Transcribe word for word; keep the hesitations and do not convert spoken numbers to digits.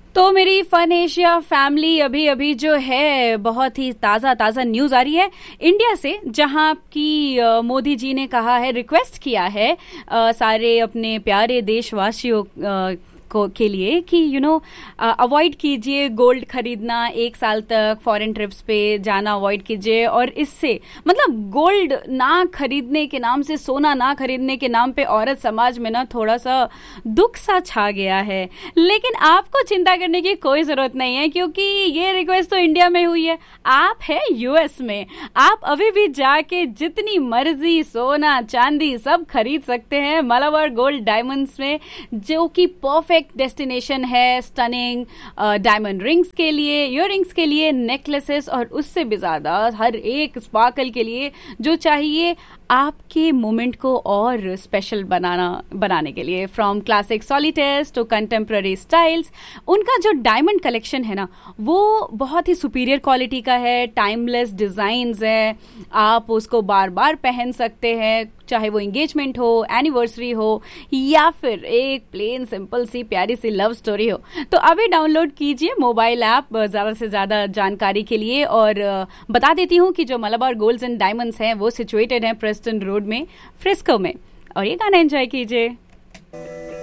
तो मेरी fun Asia family अभी अभी जो है बहुत ही ताज़ा ताज़ा न्यूज़ आ रही है इंडिया से, जहां की अ, मोदी जी ने कहा है, रिक्वेस्ट किया है अ, सारे अपने प्यारे देशवासियों अ, को के लिए कि यू नो अवॉइड कीजिए गोल्ड खरीदना, एक साल तक फॉरेन ट्रिप्स पे जाना अवॉइड कीजिए। और इससे मतलब गोल्ड ना खरीदने के नाम से, सोना ना खरीदने के नाम पे औरत समाज में ना थोड़ा सा दुख सा छा गया है। लेकिन आपको चिंता करने की कोई जरूरत नहीं है, क्योंकि ये रिक्वेस्ट तो इंडिया में हुई है, आप है यूएस में। आप अभी भी जाके जितनी मर्जी सोना चांदी सब खरीद सकते हैं मलाबार गोल्ड डायमंड्स में, जो कि परफेक्ट डेस्टिनेशन है स्टनिंग डायमंड रिंग्स के लिए, इयररिंग्स के लिए, नेकलेसेस और उससे भी ज्यादा हर एक स्पार्कल के लिए जो चाहिए आपके मोमेंट को और स्पेशल बनाना बनाने के लिए। From classic सॉलिटेयर्स to contemporary styles, उनका जो डायमंड कलेक्शन है ना वो बहुत ही सुपीरियर क्वालिटी का है, टाइमलेस डिजाइन्स है, आप उसको बार बार पहन सकते हैं, चाहे वो एंगेजमेंट हो, एनिवर्सरी हो या फिर एक प्लेन सिंपल सी प्यारी सी लव स्टोरी हो। तो अभी डाउनलोड कीजिए मोबाइल ऐप ज़्यादा से ज़्यादा जानकारी के लिए। और बता देती हूँ कि जो मलाबार गोल्ड्स एंड डायमंड्स हैं वो सिचुएटेड हैं प्रेस्टन रोड में, फ्रिस्को में। और ये गाना एंजॉय कीजिए।